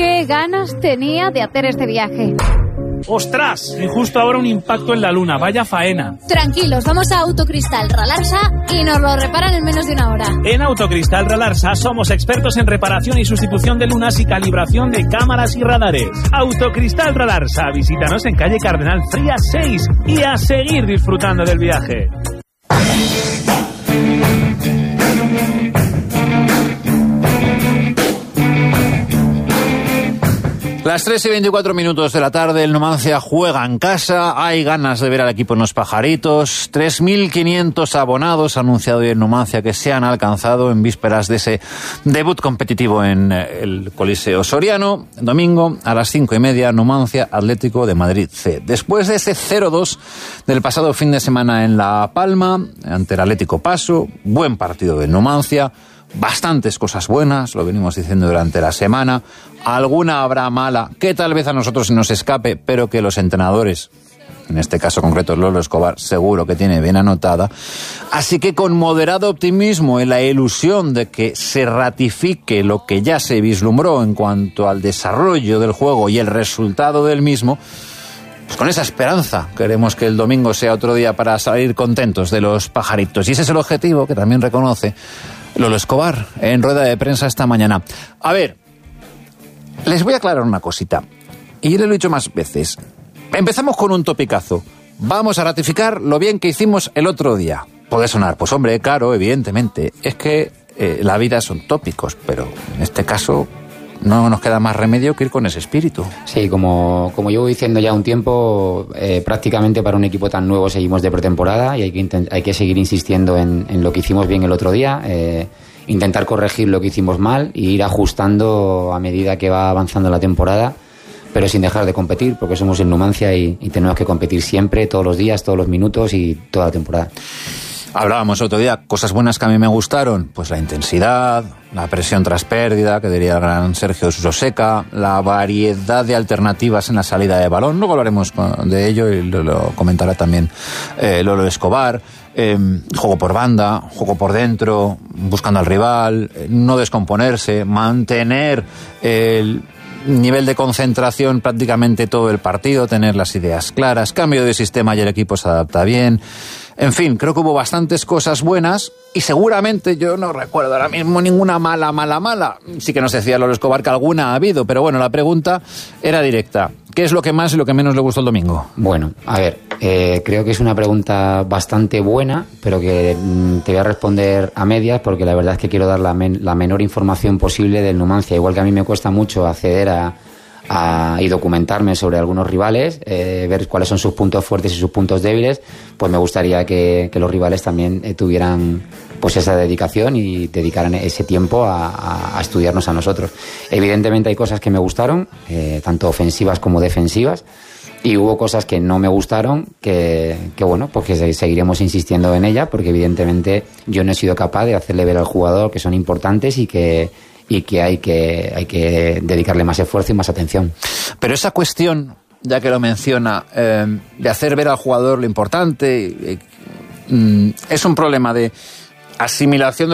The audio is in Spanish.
qué ganas tenía de hacer este viaje. ¡Ostras! Y justo ahora un impacto en la luna, vaya faena. Tranquilos, vamos a Autocristal Ralarsa y nos lo reparan en menos de una hora. En Autocristal Ralarsa somos expertos en reparación y sustitución de lunas y calibración de cámaras y radares. Autocristal Ralarsa, visítanos en calle Cardenal Frías 6 y a seguir disfrutando del viaje. Las 3:24 de la tarde, el Numancia juega en casa, hay ganas de ver al equipo en los Pajaritos, 3.500 abonados ha anunciado hoy el Numancia que se han alcanzado en vísperas de ese debut competitivo en el Coliseo Soriano, domingo a las 5:30, Numancia Atlético de Madrid C. Después de ese 0-2 del pasado fin de semana en La Palma, ante el Atlético Paso, buen partido del Numancia, bastantes cosas buenas, lo venimos diciendo durante la semana, alguna habrá mala, que tal vez a nosotros se nos escape, pero que los entrenadores, en este caso concreto Lolo Escobar, seguro que tiene bien anotada. Así que con moderado optimismo y la ilusión de que se ratifique lo que ya se vislumbró en cuanto al desarrollo del juego y el resultado del mismo, pues con esa esperanza queremos que el domingo sea otro día para salir contentos de los Pajaritos. Y ese es el objetivo que también reconoce Lolo Escobar en rueda de prensa esta mañana. A ver, les voy a aclarar una cosita, y yo le lo he dicho más veces. Empezamos con un topicazo. Vamos a ratificar lo bien que hicimos el otro día. Puede sonar, pues hombre, claro, evidentemente. Es que la vida son tópicos, pero en este caso no nos queda más remedio que ir con ese espíritu. Sí, como llevo diciendo ya un tiempo, prácticamente para un equipo tan nuevo seguimos de pretemporada y hay que seguir insistiendo en lo que hicimos bien el otro día, intentar corregir lo que hicimos mal e ir ajustando a medida que va avanzando la temporada, pero sin dejar de competir, porque somos el Numancia y tenemos que competir siempre, todos los días, todos los minutos y toda la temporada. Hablábamos otro día, cosas buenas que a mí me gustaron, pues la intensidad, la presión tras pérdida, que diría el gran Sergio Soseca, la variedad de alternativas en la salida de balón, luego hablaremos de ello y lo comentará también Lolo Escobar, juego por banda, juego por dentro, buscando al rival, no descomponerse, mantener el nivel de concentración prácticamente todo el partido, tener las ideas claras, cambio de sistema y el equipo se adapta bien. En fin, creo que hubo bastantes cosas buenas y seguramente yo no recuerdo ahora mismo ninguna mala. Sí que nos decía Lolo Escobar que alguna ha habido, pero bueno, la pregunta era directa. ¿Qué es lo que más y lo que menos le gustó el domingo? Bueno, a ver, creo que es una pregunta bastante buena, pero que te voy a responder a medias porque la verdad es que quiero dar la menor información posible del Numancia. Igual que a mí me cuesta mucho acceder y documentarme sobre algunos rivales, ver cuáles son sus puntos fuertes y sus puntos débiles, pues me gustaría que los rivales también tuvieran pues esa dedicación y dedicaran ese tiempo a estudiarnos a nosotros. Evidentemente hay cosas que me gustaron, tanto ofensivas como defensivas, y hubo cosas que no me gustaron, que bueno, pues que seguiremos insistiendo en ella, porque evidentemente yo no he sido capaz de hacerle ver al jugador que son importantes y que hay que dedicarle más esfuerzo y más atención. Pero esa cuestión, ya que lo menciona, de hacer ver al jugador lo importante, es un problema de asimilación